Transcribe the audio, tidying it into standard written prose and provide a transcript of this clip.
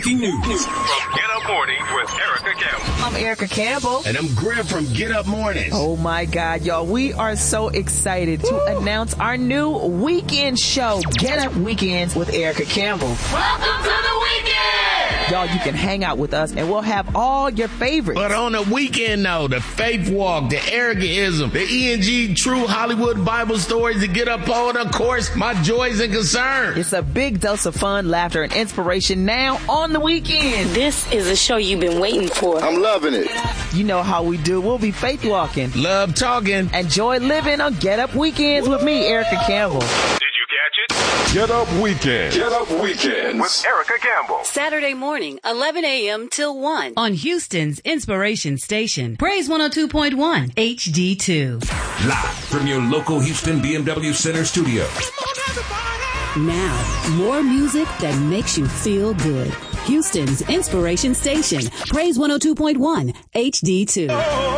breaking news. From Get Up Mornings with Erica Campbell. I'm Erica Campbell. And I'm Griff from Get Up Mornings. Oh my God, y'all. We are so excited to announce our new weekend show, Get Up Weekends with Erica Campbell. Welcome to the weekend! Y'all, you can hang out with us and we'll have all your favorites. But on the weekend, though, the Faith Walk, the Ericaism, the ENG True Hollywood Bible Stories, the Get Up Poll, and of course, my joys and concerns. It's a big dose of fun, laughter, and inspiration now on the weekend. This is a show you've been waiting for. I'm loving it. You know how we do. We'll be faith walking, love talking, and joy living on Get Up Weekends with me, Erica Campbell. Did you catch it? Get Up Weekend. Get Up Weekends with Erica Campbell. Saturday morning, 11 a.m. till 1. On Houston's Inspiration Station, Praise 102.1 HD2. Live from your local Houston BMW Center studio. Now, more music that makes you feel good. Houston's Inspiration Station, Praise 102.1 HD2.